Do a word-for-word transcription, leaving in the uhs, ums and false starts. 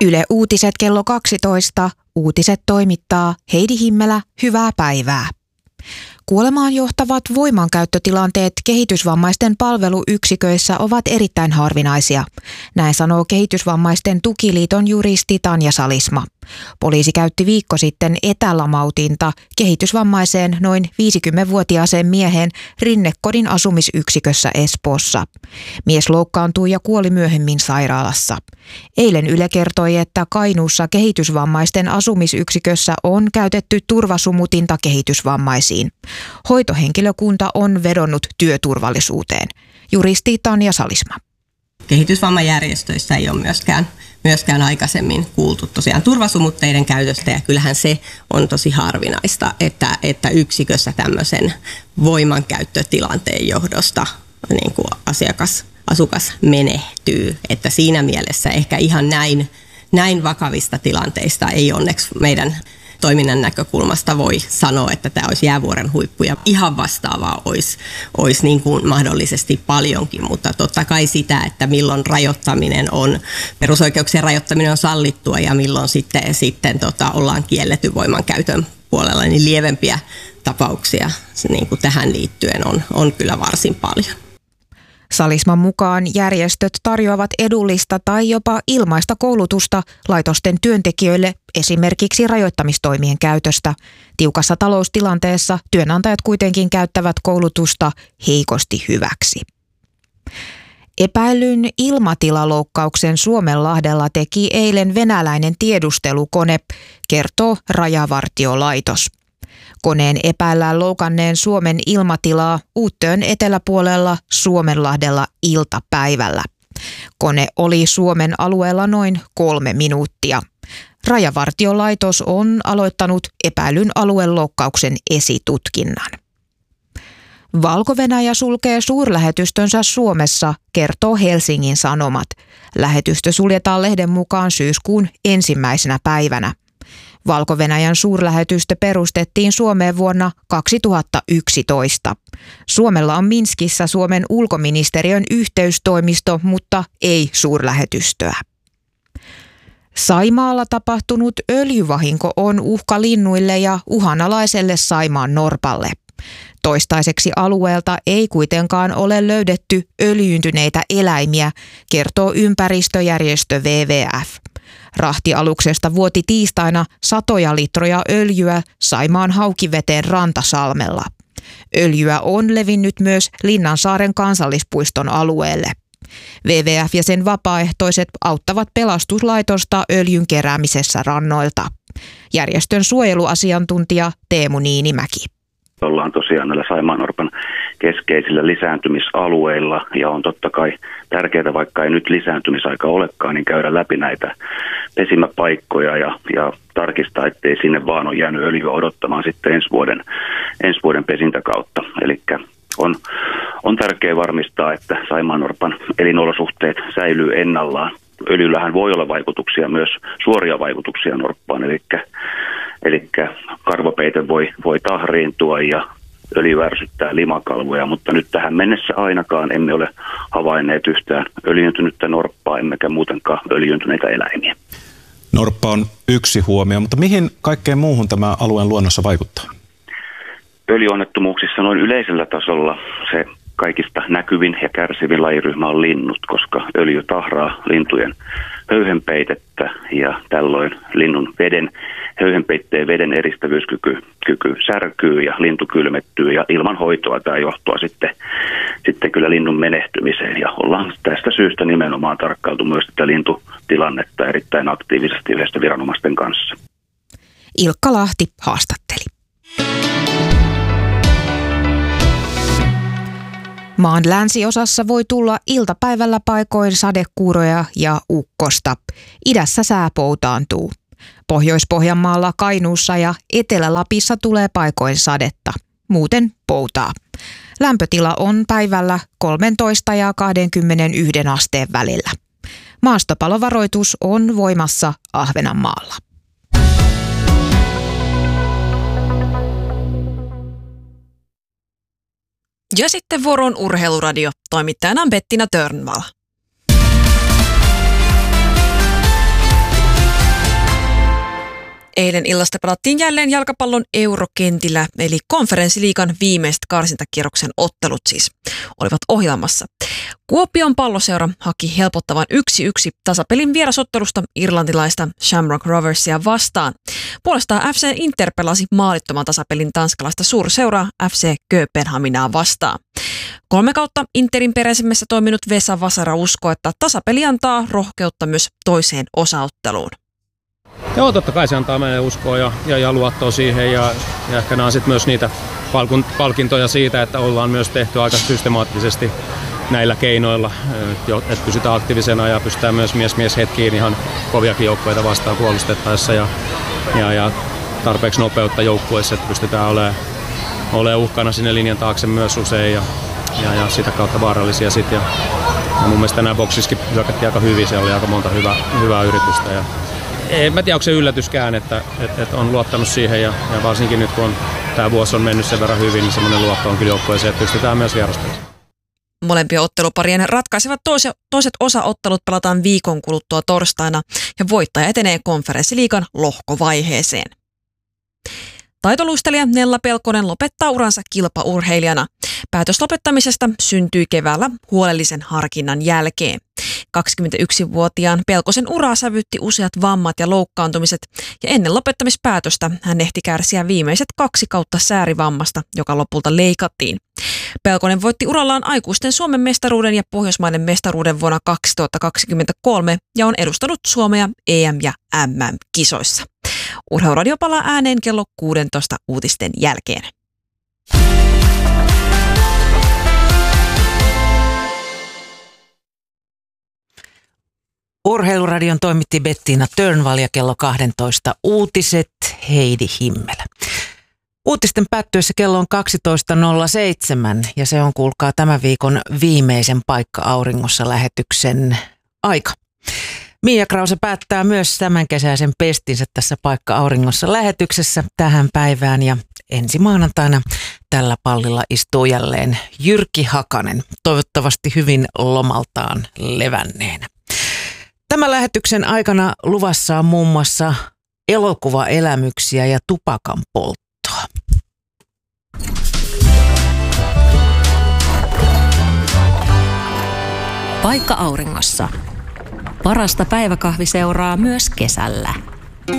Yle Uutiset kello kaksitoista. Uutiset toimittaa Heidi Himmelä. Hyvää päivää. Kuolemaan johtavat voimankäyttötilanteet kehitysvammaisten palveluyksiköissä ovat erittäin harvinaisia. Näin sanoo Kehitysvammaisten tukiliiton juristi Tanja Salisma. Poliisi käytti viikko sitten etälamautinta kehitysvammaiseen noin viisikymmenvuotiaaseen miehen Rinnekodin asumisyksikössä Espoossa. Mies loukkaantui ja kuoli myöhemmin sairaalassa. Eilen Yle kertoi, että Kainuussa kehitysvammaisten asumisyksikössä on käytetty turvasumutinta kehitysvammaisiin. Hoitohenkilökunta on vedonnut työturvallisuuteen. Juristi Tanja Salisma. Kehitysvammajärjestöissä ei ole myöskään, myöskään aikaisemmin kuultu tosiaan turvasumutteiden käytöstä, ja kyllähän se on tosi harvinaista, että, että yksikössä tämmöisen voimankäyttötilanteen johdosta niin kuin asiakas, asukas menehtyy. Että siinä mielessä ehkä ihan näin, näin vakavista tilanteista ei onneksi meidän toiminnan näkökulmasta voi sanoa, että tämä olisi jäävuoren huippu, ja ihan vastaavaa olisi, olisi niin kuin mahdollisesti paljonkin, mutta totta kai sitä, että milloin rajoittaminen on, perusoikeuksien rajoittaminen on sallittua ja milloin sitten, sitten tota, ollaan kielletty voimankäytön puolella, niin lievempiä tapauksia niin kuin tähän liittyen on, on kyllä varsin paljon. Salisman mukaan järjestöt tarjoavat edullista tai jopa ilmaista koulutusta laitosten työntekijöille esimerkiksi rajoittamistoimien käytöstä. Tiukassa taloustilanteessa työnantajat kuitenkin käyttävät koulutusta heikosti hyväksi. Epäillyn ilmatilaloukkauksen Suomenlahdella teki eilen venäläinen tiedustelukone, kertoo Rajavartiolaitos. Koneen epäillään loukanneen Suomen ilmatilaa Uuttöön eteläpuolella Suomenlahdella iltapäivällä. Kone oli Suomen alueella noin kolme minuuttia. Rajavartiolaitos on aloittanut epäilyn alueloukkauksen esitutkinnan. Valko-Venäjä sulkee suurlähetystönsä Suomessa, kertoo Helsingin Sanomat. Lähetystö suljetaan lehden mukaan syyskuun ensimmäisenä päivänä. Valko-Venäjän suurlähetystö perustettiin Suomeen vuonna kaksituhattayksitoista. Suomella on Minskissä Suomen ulkoministeriön yhteystoimisto, mutta ei suurlähetystöä. Saimaalla tapahtunut öljyvahinko on uhka linnuille ja uhanalaiselle Saimaan norpalle. Toistaiseksi alueelta ei kuitenkaan ole löydetty öljyntyneitä eläimiä, kertoo ympäristöjärjestö W W F. Rahtialuksesta vuoti tiistaina satoja litroja öljyä Saimaan Haukiveteen Rantasalmella. Öljyä on levinnyt myös Linnansaaren kansallispuiston alueelle. W W F ja sen vapaaehtoiset auttavat pelastuslaitosta öljyn keräämisessä rannoilta. Järjestön suojeluasiantuntija Teemu Niinimäki. Ollaan tosiaan näillä saimaannorpan keskeisillä lisääntymisalueilla, ja on totta kai tärkeää, vaikka ei nyt lisääntymisaika olekaan, niin käydä läpi näitä pesimäpaikkoja ja, ja tarkistaa, ettei sinne vaan ole jäänyt öljyä odottamaan sitten ensi vuoden, ensi vuoden pesintäkautta. Eli on, on tärkeää varmistaa, että saimaannorpan elinolosuhteet säilyy ennallaan. Öljyllähän voi olla vaikutuksia, myös suoria vaikutuksia norppaan, eli Eli karvapeite voi, voi tahriintua ja öljy ärsyttää limakalvoja, mutta nyt tähän mennessä ainakaan emme ole havainneet yhtään öljyntynyttä norppaa, emmekä muutenkaan öljyntyneitä eläimiä. Norppa on yksi huomio, mutta mihin kaikkeen muuhun tämä alueen luonnossa vaikuttaa? Öljyonnettomuuksissa noin yleisellä tasolla se kaikista näkyvin ja kärsivin lajiryhmä on linnut, koska öljy tahraa lintujen höyhenpeitettä ja tällöin linnun veden, höyhenpeitteen veden eristävyyskyky kyky särkyy ja lintu kylmettyy, ja ilman hoitoa tämä johtaa sitten, sitten kyllä linnun menehtymiseen, ja ollaan tästä syystä nimenomaan tarkkailtu myös tätä lintutilannetta erittäin aktiivisesti yhdessä viranomaisten kanssa. Ilkka Lahti haastatteli. Maan länsiosassa voi tulla iltapäivällä paikoin sadekuuroja ja ukkosta. Idässä sää poutaantuu. Pohjois-Pohjanmaalla, Kainuussa ja Etelä-Lapissa tulee paikoin sadetta. Muuten poutaa. Lämpötila on päivällä kolmetoista ja kaksikymmentäyksi asteen välillä. Maastopalovaroitus on voimassa Ahvenanmaalla. Ja sitten vuoron Urheiluradio. Toimittajana Bettina Törnvall. Eilen illasta pelattiin jälleen jalkapallon eurokentillä, eli konferenssiliigan viimeiset karsintakierroksen ottelut siis olivat ohjelmassa. Kuopion Palloseura haki helpottavan yksi yksi tasapelin vierasottelusta irlantilaista Shamrock Roversia vastaan. Puolestaan F C Inter pelasi maalittoman tasapelin tanskalaista suurseuraa F C Kööpenhaminaa vastaan. Kolme kautta Interin peräisimmässä toiminut Vesa Vasara uskoo, että tasapeli antaa rohkeutta myös toiseen osaotteluun. Joo, totta kai se antaa meille uskoa ja, ja, ja luottoa siihen ja, ja ehkä nämä on sitten myös niitä palkun, palkintoja siitä, että ollaan myös tehty aika systemaattisesti näillä keinoilla, että et pysytään aktiivisena ja pystytään myös mies-mies-hetkiin ihan koviakin joukkueita vastaan puolustettaessa ja, ja, ja tarpeeksi nopeutta joukkueessa, että pystytään olemaan, olemaan uhkana sinne linjan taakse myös usein ja, ja, ja sitä kautta vaarallisia sitten. Ja, ja mun mielestä nämä boksiskin hyökättiin aika hyvin, siellä oli aika monta hyvää, hyvää yritystä. Ja, en mä tiedä, onko se yllätyskään, että, että, että on luottanut siihen ja, ja varsinkin nyt kun on, tämä vuosi on mennyt sen verran hyvin, niin semmoinen luotto on kyllä joukkueeseen, että pystytään myös vierastelemaan. Molempien otteluparien ratkaisevat toiset, toiset osaottelut pelataan viikon kuluttua torstaina ja voittaja etenee konferenssiliigan lohkovaiheeseen. Taitoluistelija Nella Pelkonen lopettaa uransa kilpaurheilijana. Päätös lopettamisesta syntyi keväällä huolellisen harkinnan jälkeen. kaksikymmentäyksivuotiaan Pelkosen uraa sävytti useat vammat ja loukkaantumiset, ja ennen lopettamispäätöstä hän ehti kärsiä viimeiset kaksi kautta säärivammasta, joka lopulta leikattiin. Pelkonen voitti urallaan aikuisten Suomen mestaruuden ja Pohjoismaiden mestaruuden vuonna kaksituhattakaksikymmentäkolme ja on edustanut Suomea E M- ja M M-kisoissa. Urheiluradio palaa ääneen kello kuusitoista uutisten jälkeen. Urheiluradion toimitti Bettina Törnvall ja kello kaksitoista uutiset Heidi Himmelä. Uutisten päättyessä kello on kaksitoista nolla seitsemän ja se on, kuulkaa, tämän viikon viimeisen Paikka Auringossa -lähetyksen aika. Mia Krause päättää myös tämänkesäisen pestinsä tässä Paikka Auringossa -lähetyksessä tähän päivään ja ensi maanantaina tällä pallilla istuu jälleen Jyrki Hakanen, toivottavasti hyvin lomaltaan levänneenä. Tämän lähetyksen aikana luvassa on muun muassa elokuvaelämyksiä ja tupakan polttoa. Paikka Auringossa. Parasta päiväkahviseuraa myös kesällä.